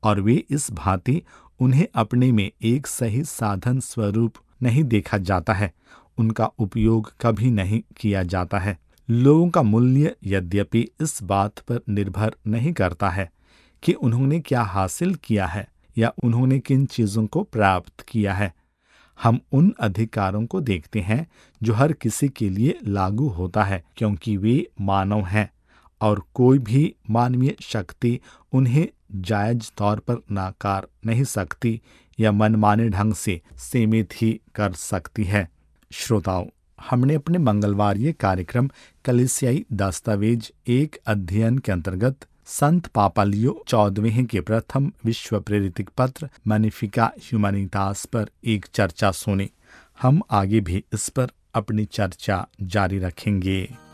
और वे इस भांति उन्हें अपने में एक सही साधन स्वरूप नहीं देखा जाता है, उनका उपयोग कभी नहीं किया जाता है। लोगों का मूल्य यद्यपि इस बात पर निर्भर नहीं करता है कि उन्होंने क्या हासिल किया है या उन्होंने किन चीज़ों को प्राप्त किया है। हम उन अधिकारों को देखते हैं जो हर किसी के लिए लागू होता है, क्योंकि वे मानव हैं और कोई भी मानवीय शक्ति उन्हें जायज तौर पर नाकार नहीं सकती या मनमाने ढंग से सीमित ही कर सकती है। श्रोताओं, हमने अपने मंगलवार कार्यक्रम कलीसियाई दस्तावेज एक अध्ययन के अंतर्गत संत पापा लियो 14वें के प्रथम विश्व प्रेरित पत्र मैग्निफिका ह्यूमैनिटास पर एक चर्चा सुनी। हम आगे भी इस पर अपनी चर्चा जारी रखेंगे।